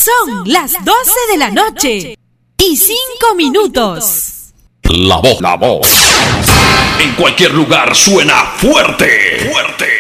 Son las 12 de la noche y 5 minutos. La voz. En cualquier lugar suena fuerte.